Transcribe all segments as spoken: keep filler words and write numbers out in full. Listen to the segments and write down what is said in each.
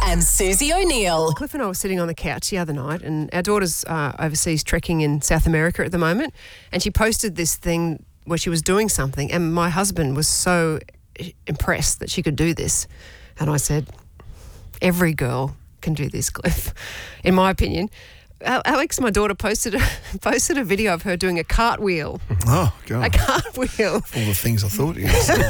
and Susie O'Neill. Cliff and I were sitting on the couch the other night, and our daughter's uh, overseas trekking in South America at the moment, and she posted this thing where she was doing something, and my husband was so impressed that she could do this. And I said, every girl can do this, Cliff, in my opinion. Alex, my daughter, posted a, posted a video of her doing a cartwheel. Oh, God. A cartwheel. All the things I thought you were saying.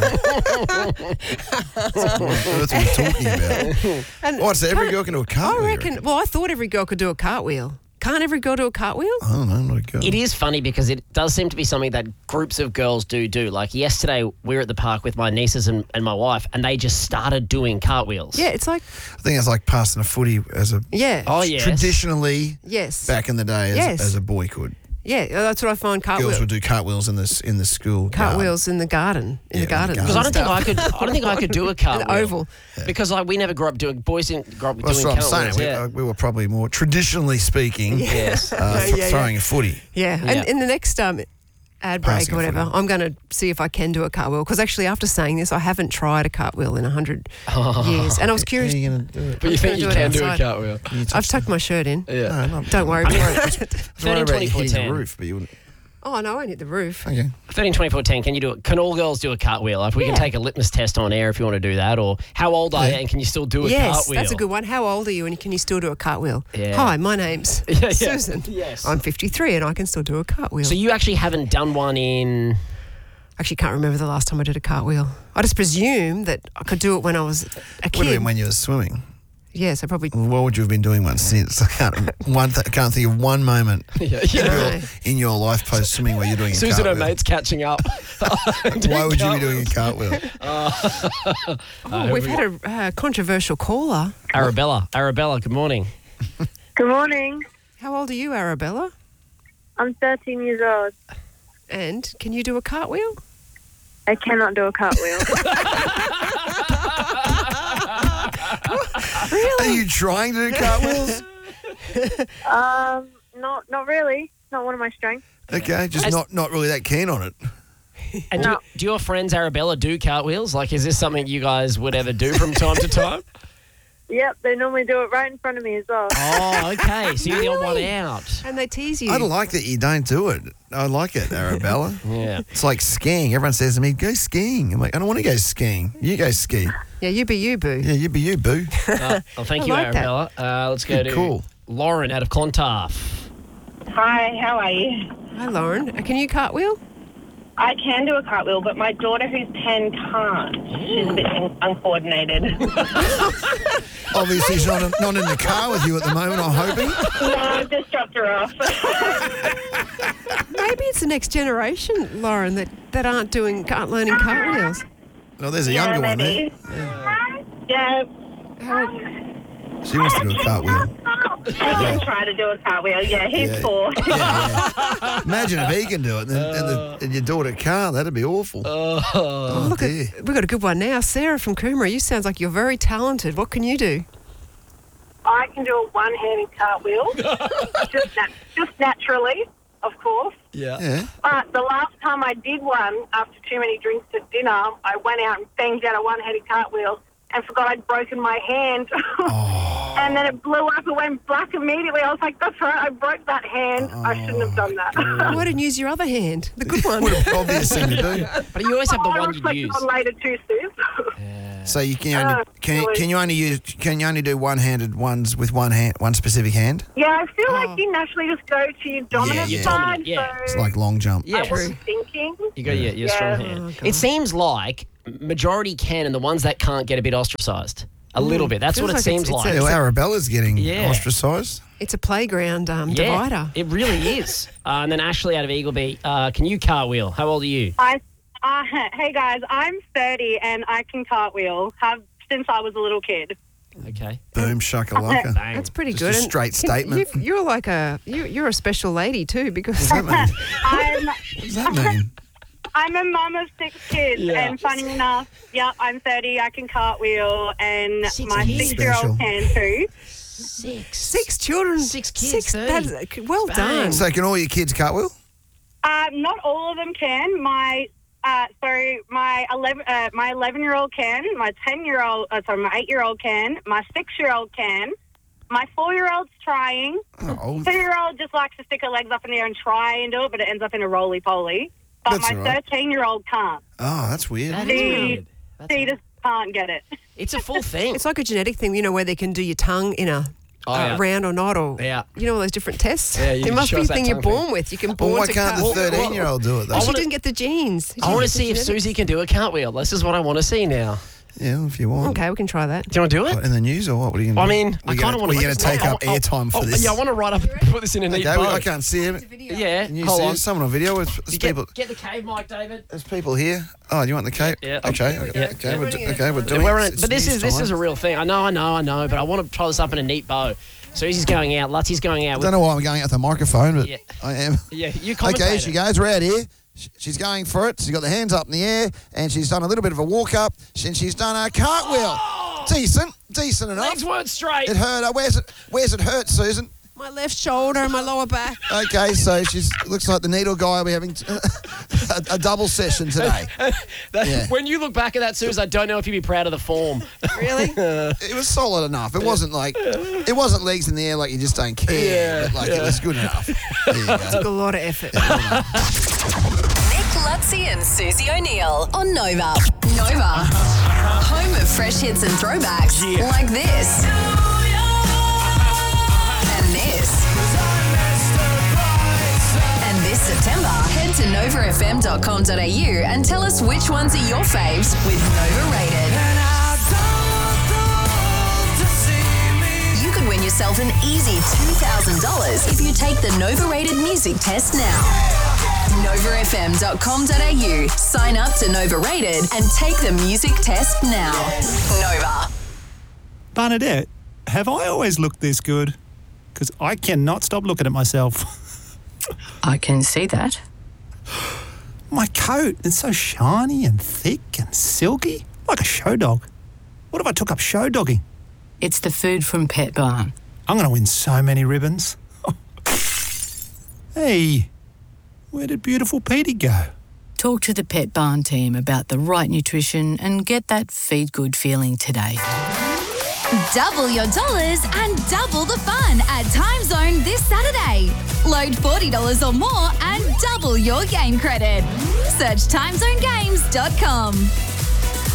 What on earth are you talking about? And What, so every girl can do a cartwheel? I reckon, well, I thought every girl could do a cartwheel. Can't every girl do a cartwheel? I don't know, I'm not a girl. It is funny because it does seem to be something that groups of girls do do. Like yesterday, we were at the park with my nieces and, and my wife, and they just started doing cartwheels. Yeah, it's like, I think it's like passing a footy as a... yeah. Oh, yes. Traditionally, Yes. back in the day, as, Yes. as a boy could. Yeah, that's what I find cartwheels. Girls would do cartwheels in the, in the school Cartwheels in the garden, in Yeah, the in the garden. garden. Because I don't think I could. I don't think I could do a cartwheel. An oval. Because like we never grew up doing. Boys didn't grow up Well, that's doing what I'm saying. cartwheels. We, Yeah. uh, we were probably more, traditionally speaking, Yes. uh, Yeah, th- yeah, throwing yeah. a footy. Yeah, Yeah. and in the next um, ad break Passing or a whatever, footy. I'm going to see if I can do a cartwheel. Because actually, after saying this, I haven't tried a cartwheel in a hundred years, and I was How are curious. you going to do it? But you I'm think gonna you do it can do a outside. cartwheel? I've tucked my shirt in. Yeah. No, not, Don't worry I mean, about it. don't worry thirteen, about you twenty-four, hitting ten. the roof, but you wouldn't. Oh no, I won't hit the roof. Okay. thirteen, twenty-four, ten. Can you do it? Can all girls do a cartwheel? Like we Yeah. can take a litmus test on air if you want to do that. Or how old are you Yeah. and can you still do a Yes, cartwheel? that's a good one. How old are you, and can you still do a cartwheel? Yeah. Hi, my name's Yeah, yeah. Susan. Yes. I'm fifty-three, and I can still do a cartwheel. So you actually haven't done one in. Actually, can't remember the last time I did a cartwheel. I just presume that I could do it when I was a Would have kid. been when you were swimming. Yes, I probably. What would you have been doing one since? I can't, one th- can't think of one moment Yeah, in No. your, in your life post swimming where you're doing a Susan cartwheel. and mate's catching up. Why would you be doing a cartwheel? Oh, we've had a uh, controversial caller. Arabella. Arabella, good morning. Good morning. How old are you, Arabella? I'm thirteen years old. And can you do a cartwheel? I cannot do a cartwheel. Are you trying to do cartwheels? um, not not really. Not one of my strengths. Okay, just As- not, not really that keen on it. And No. do, do your friends Arabella do cartwheels? Like, is this something you guys would ever do from time to time? Yep, they normally do it right in front of me as well. Oh, okay. So you're the odd one out. And they tease you. I don't like that you don't do it. I like it, Arabella. Yeah. It's like skiing. Everyone says to me, go skiing. I'm like, I don't want to go skiing. You go ski. Yeah, you be you, boo. Yeah, you be you, boo. Uh, well, thank I you, like that. Arabella. Uh, let's go to Cool. Lauren out of Clontarf. Hi, how are you? Hi, Lauren. Uh, Can you cartwheel? I can do a cartwheel, but my daughter who's ten can't. She's a bit un- uncoordinated. Obviously, she's not, not in the car with you at the moment, I'm hoping. No, I've just dropped her off. Maybe it's the next generation, Lauren, that, that aren't doing, aren't learning cartwheels. No, there's a yeah, younger one there. maybe. Yeah, How, She wants to do a cartwheel. I can try to do a cartwheel. Yeah, he's Yeah. four. Yeah, yeah. Imagine if he can do it and, then, and, the, and your daughter can't. That'd be awful. Oh, look, dear. at, we've got a good one now. Sarah from Coomera, you sounds like you're very talented. What can you do? I can do a one-handed cartwheel, just, nat- just naturally, of course. Yeah. Yeah. But the last time I did one, after too many drinks at dinner, I went out and banged out a one-handed cartwheel and forgot I'd broken my hand. And then it blew up and went black immediately. I was like, that's right, I broke that hand. I shouldn't have done that. Why didn't you use your other hand? The good one. What a obvious thing to do. But you always have the I one you reflected use. on later too, Sus. So you can only Oh, can, silly. can you only use can you only do one-handed ones with one hand one specific hand? Yeah, I feel Oh. like you naturally just go to your dominant yeah. side. Dominant, yeah. So It's like long jump. Yeah. I wasn't thinking. You got your, your Yeah. strong Oh, hand. God. It seems like majority can, and the ones that can't get a bit ostracised. A little bit. That's Feels what it like seems it's- it's like. a- Yeah, well, Arabella's getting Yeah. ostracised. It's a playground um, Yeah, divider. it really is. Uh, and then Ashley out of Eagleby, uh, can you cartwheel? How old are you? I, uh, hey guys, I'm thirty and I can cartwheel. Have since I was a little kid. Okay. Boom shakalaka. Bang. That's pretty Just good. a And straight can- statement. you've- You're like a you, you're a special lady too, because What does that mean? I'm What does that mean? I'm a mum of six kids, Yeah. and funny enough, yeah, I'm thirty. I can cartwheel, and Six my kids? six-year-old can too. Six. six children, Six kids, six. thirty. That's, well Bang. done. So can all your kids cartwheel? Uh, not all of them can. My Uh, so my eleven, uh, my eleven-year-old can, my ten-year-old, uh, sorry, my eight-year-old can, my six-year-old can, my four-year-old's trying. Oh, Two-year-old just likes to stick her legs up in the air and try and do it, but it ends up in a roly-poly. But That's my all right. thirteen-year-old can't. oh, that's weird. That is She, weird. That's she just can't get it. It's a full thing. It's like a genetic thing, you know, where they can do your tongue in a Oh, uh, yeah. round or not, or Yeah. you know, all those different tests. Yeah, you it can must show be us a that thing you're tongue born thing. with. You can Well, born why to can't the cut. thirteen-year-old do it, though? Oh, she wanna- didn't get the genes. She I want to didn't see get if the Susie can do a cartwheel. This is what I want to see now. Yeah, if you want. Okay, we can try that. Do you want to do it? What, in the news or what? What are you going I to do? mean, I We're kind gonna- of want We're to going to take up airtime for this. Yeah, I want to write up, put this in a neat Okay, bow. I can't see him. Yeah, Can you hold see on. it? Someone on video? There's, there's You get, people. get the cave mic, David. There's people here. Oh, you want the cake? Yeah. Okay. Yeah. Okay. Yeah. We're, do- okay. We're Yeah, doing we're it. in- It's but this news is this time. is a real thing. I know, I know, I know. But I want to try this up in a neat bow. Susie's going out. Lutzie's going out. I With, don't know why I'm going out the microphone, but Yeah. I am. yeah, you commentate Okay, it. she goes. We're out here. Sh- She's going for it. She's got the hands up in the air, and she's done a little bit of a walk up. And she's done a cartwheel. Decent, decent enough. Legs weren't straight. It hurt her. Where's it? Where's it hurt, Susan? My left shoulder, my lower back. Okay, so she's looks like the needle guy. We're having t- a, a double session today. That- Yeah. When you look back at that, Suze, I don't know if you'd be proud of the form. Really? It was solid enough. It wasn't like it wasn't legs in the air like you just don't care. Yeah, but like it was good enough. There you go. Took a lot of effort. Nick Lutzi and Susie O'Neill on Nova. Nova. Home of fresh hits and throwbacks like this. And this. And this September, head to nova f m dot com dot a u and tell us which ones are your faves with Nova Rated. You could win yourself an easy two thousand dollars if you take the Nova Rated music test now. nova f m dot com dot a u. Sign up to Nova Rated and take the music test now. Nova. Bernadette, have I always looked this good? Because I cannot stop looking at myself. I can see that. My coat, it's so shiny and thick and silky, like a show dog. What if I took up show dogging? It's the food from Pet Barn. I'm going to win so many ribbons. Hey, where did beautiful Petey go? Talk to the Pet Barn team about the right nutrition and get that feed good feeling today. Double your dollars and double the fun at Time Zone this Saturday. Load forty dollars or more and double your game credit. Search time zone games dot com.